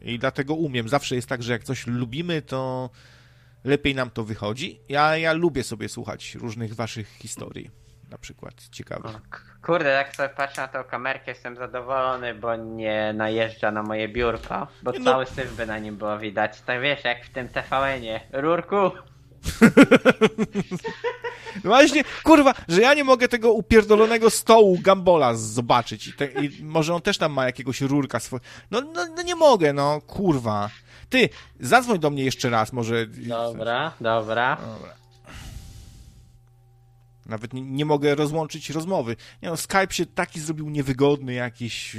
i dlatego umiem. Zawsze jest tak, że jak coś lubimy, to lepiej nam to wychodzi. Ja lubię sobie słuchać różnych waszych historii, na przykład ciekawych. Kurde, jak sobie patrzę na tą kamerkę, jestem zadowolony, bo nie najeżdża na moje biurko, bo cały syf by na nim było widać. Tak wiesz, jak w tym TVN-ie. Rurku! No właśnie, kurwa, że ja nie mogę tego upierdolonego stołu Gambola zobaczyć i może on też tam ma jakiegoś rurka swojego. No nie mogę, no kurwa. Ty, zadzwoń do mnie jeszcze raz, może... Dobra. Nawet nie mogę rozłączyć rozmowy. Nie no, Skype się taki zrobił niewygodny jakiś...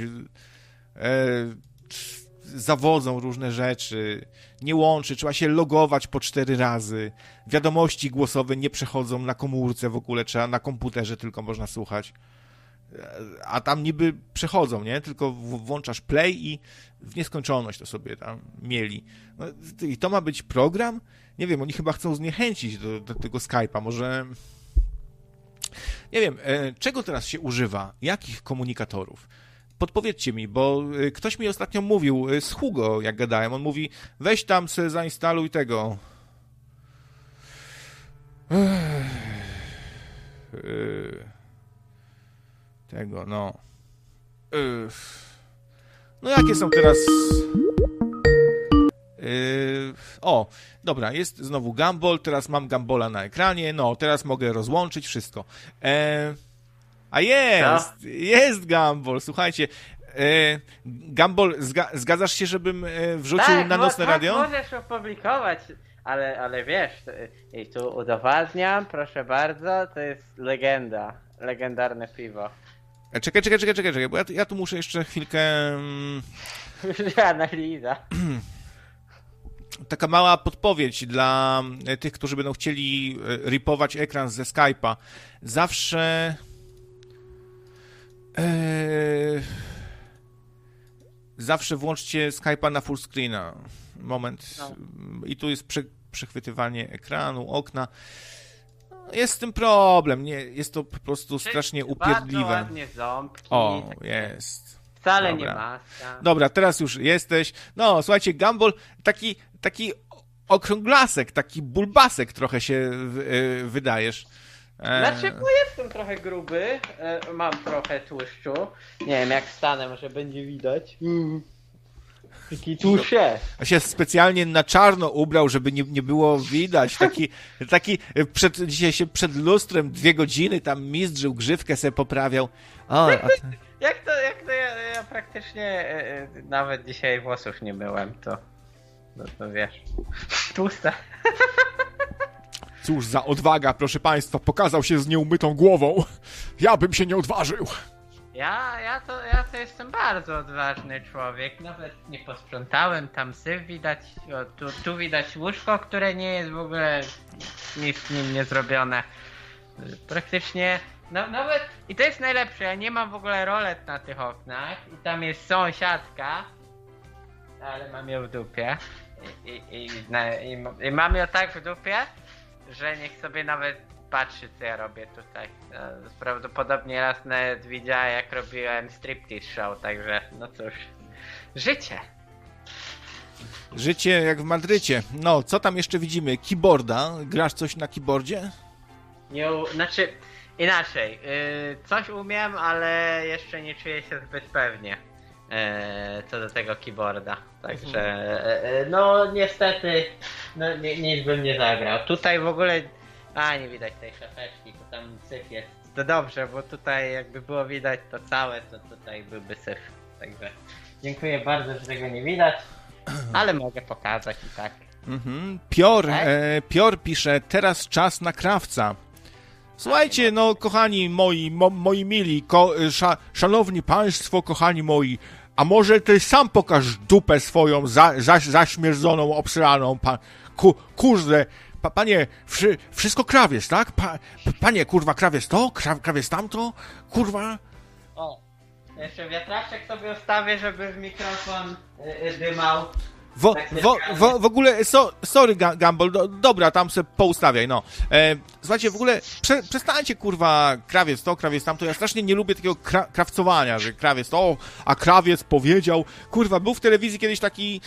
zawodzą różne rzeczy, nie łączy, trzeba się logować po 4 razy, wiadomości głosowe nie przechodzą na komórce w ogóle, trzeba na komputerze tylko można słuchać, a tam niby przechodzą, nie? Tylko włączasz play i w nieskończoność to sobie tam mieli. No, i to ma być program? Nie wiem, oni chyba chcą zniechęcić do tego Skype'a, może... Nie wiem, czego teraz się używa? Jakich komunikatorów? Podpowiedzcie mi, bo ktoś mi ostatnio mówił, z Hugo, jak gadałem, on mówi, weź tam se zainstaluj tego. Tego, no. No jakie są teraz... O, dobra, jest znowu Gumball, teraz mam Gumbola na ekranie, no, teraz mogę rozłączyć wszystko. A jest Gumball, słuchajcie. Gumball, zgadzasz się, żebym wrzucił na nocne radio? Tak, możesz opublikować, ale wiesz, i tu udowadniam, proszę bardzo, to jest legenda, legendarne piwo. Czekaj, bo ja tu muszę jeszcze chwilkę... Analiza. Taka mała podpowiedź dla tych, którzy będą chcieli ripować ekran ze Skype'a. Zawsze włączcie Skype'a na full screena. Moment. No. I tu jest przechwytywanie ekranu, okna. Jest z tym problem. Nie, jest to po prostu strasznie upierdliwe. Bardzo ładnie ząbki. O, jest. Wcale nie maska. Dobra, teraz już jesteś. No, słuchajcie, Gumball, taki okrąglasek, taki bulbasek trochę się wydajesz. Znaczy, bo jestem trochę gruby, mam trochę tłuszczu. Nie wiem, jak wstanę, może będzie widać. Taki tłuszcz jest. A się specjalnie na czarno ubrał, żeby nie było widać. Taki dzisiaj się przed lustrem 2 godziny tam mizdrzył, grzywkę sobie poprawiał. Jak to ja praktycznie nawet dzisiaj włosów nie myłem, to wiesz, tłusta. Cóż za odwaga, proszę państwa, pokazał się z nieumytą głową. Ja bym się nie odważył. Ja to jestem bardzo odważny człowiek, nawet nie posprzątałem, tam syf widać, tu widać łóżko, które nie jest w ogóle nic z nim nie zrobione. Praktycznie, nawet, i to jest najlepsze, ja nie mam w ogóle rolet na tych oknach i tam jest sąsiadka, ale mam ją w dupie i mam ją tak w dupie, że niech sobie nawet patrzy, co ja robię tutaj. Prawdopodobnie raz nawet widziała, jak robiłem striptease show, także no cóż, życie. Życie jak w Madrycie. No, co tam jeszcze widzimy? Keyboarda? Grasz coś na keyboardzie? Znaczy, inaczej. Coś umiem, ale jeszcze nie czuję się zbyt pewnie co do tego keyboarda. Także, no niestety, nic bym nie zagrał. Tutaj w ogóle, nie widać tej szafeczki, to tam syf jest. To dobrze, bo tutaj jakby było widać to całe, to tutaj byłby syf. Także dziękuję bardzo, że tego nie widać, ale mogę pokazać i tak. Pior pisze, teraz czas na krawca. Słuchajcie, no kochani moi mili, szanowni państwo, kochani moi, a może ty sam pokaż dupę swoją zaśmierdzoną, obsraną, kurde, panie, wszystko krawiec, tak? Panie, kurwa, krawiec to, krawiec tamto, kurwa. O, jeszcze wiatraczek sobie ustawię, żeby w mikrofon dymał. W ogóle, sorry Gumball, dobra, tam se poustawiaj, no. Słuchajcie, w ogóle przestańcie, kurwa, krawiec to, krawiec tamto, ja strasznie nie lubię takiego krawcowania, że krawiec to, a krawiec powiedział, kurwa, był w telewizji kiedyś taki